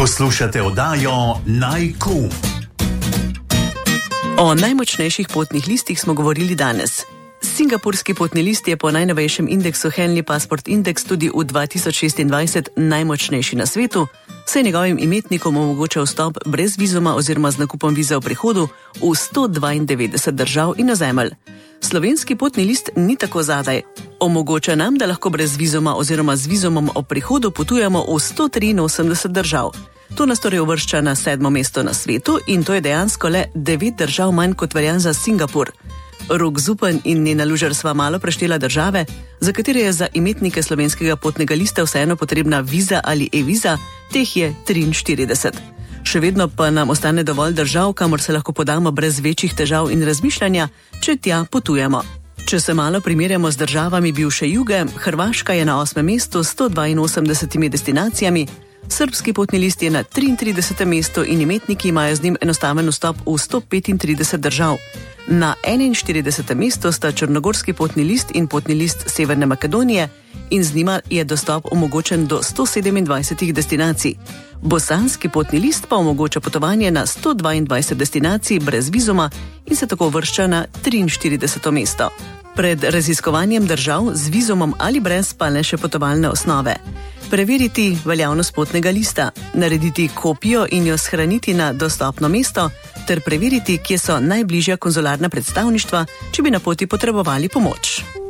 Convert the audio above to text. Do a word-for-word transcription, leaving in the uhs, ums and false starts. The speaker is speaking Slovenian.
Poslušate oddajo Naj-Kum. O najmočnejših potnih listih smo govorili danes. Singapurski potni list je po najnovejšem indeksu Henley Passport Index tudi v dva tisoč šestindvajset najmočnejši na svetu, saj njegovim imetnikom omogoča vstop brez vizuma oziroma z nakupom vize v prihodu v sto dvaindevetdeset držav in ozemelj. Slovenski potni list ni tako zadaj. Omogoča nam, da lahko brez vizuma oziroma z vizumom ob prihodu potujemo v sto triinosemdeset držav. To nas torej uvršča na sedmo mesto na svetu in to je dejansko le devet držav manj kot velja za Singapur. Rok Zupan in Nena Lužar sva malo preštela države, za katere je za imetnike slovenskega potnega lista vseeno potrebna viza ali e-viza, teh je triinštirideset. Še vedno pa nam ostane dovolj držav, kamor se lahko podamo brez večjih težav in razmišljanja, če tja potujemo. Če se malo primerjamo z državami bivše juge, Hrvaška je na osmem mestu s sto dvainosemdesetimi destinacijami, srbski potni list je na triintridesetem mestu in imetniki imajo z njim enostaven vstop v sto petintrideset držav. Na enainštiridesetem mestu sta črnogorski potni list in potni list Severne Makedonije in z njima je dostop omogočen do sto sedemindvajsetih destinacij. Bosanski potni list pa omogoča potovanje na sto dvaindvajset destinacij brez vizuma in se tako vršča na triinštirideseto mesto. Pred raziskovanjem držav z vizumom ali brez pa le še potovalne osnove. Preveriti veljavnost potnega lista, narediti kopijo in jo shraniti na dostopno mesto ter preveriti, kje so najbližja konzularna predstavništva, če bi na poti potrebovali pomoč.